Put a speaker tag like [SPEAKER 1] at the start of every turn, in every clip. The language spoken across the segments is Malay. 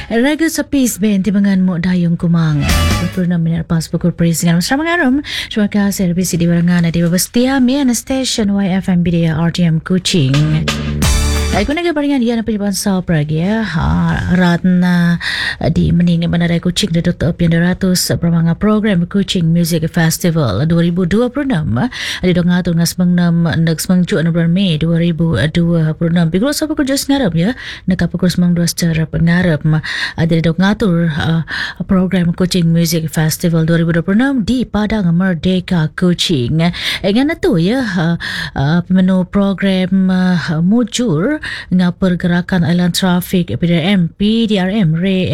[SPEAKER 1] Raga sa Peace Band timbangan mo dayong kumang. Purna minar pas pukul perisingan masra mengarum. Terima kasih RBC di barangan di Babastia Mian Station YFM Bidia RTM Kuching. Aku nak baringan dia nak pejabat sah pergi ya. Ratna di mening bandara Kuching di tutup yang 200 permanga program Kuching Music Festival 2026. Ada dong ngatur ngasmeng nak semeng cuan bulan Mei 2026. Pikul siapa kerja sengarap ya. Nak pikul semeng dua secara pengarap. Ada dong ngatur program Kuching Music Festival 2026 di Padang Merdeka Kuching. Ingat tu ya menu program mujur nga pergerakan Island Traffic PDRM re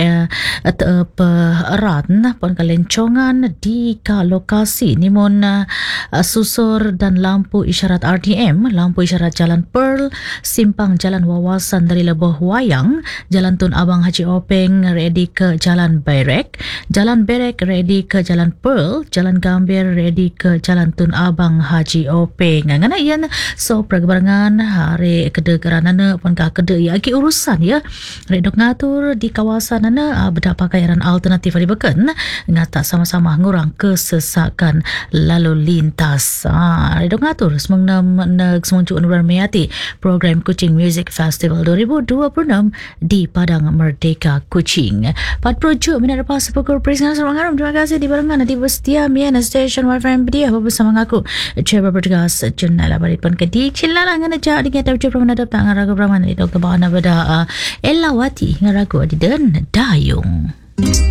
[SPEAKER 1] peran pon kelencongan di ka lokasi nimon susur dan lampu isyarat RTM, lampu isyarat Jalan Pearl, simpang Jalan Wawasan dari Leboh Wayang, Jalan Tun Abang Haji Openg ready ke Jalan Berek, Jalan Berek ready ke Jalan Pearl, Jalan Gambir ready ke Jalan Tun Abang Haji Openg. Ngana ian so pergebarangan hari kedegaran pun ka kede ya aki urusan ya redok ngatur di kawasan ana beda pakaian alternatif di beken ngata sama-sama ngurang kesesakan lalu lintas redok ngatur semang nak semang cuan bermeati program Kuching Music Festival 2026 di Padang Merdeka Kuching. Pat projek mina lepas pukul perisingan sarang harum. Terima kasih di barangan di Bestia Mian Station YFM Bidia bersama aku Ceba Bertugas Jurnal Baritpun Kedik Cilalangan aja di kita ucap menadap tangan ragu Brahman itu ke bawah nabada Elawati ngaragu di dan dayung.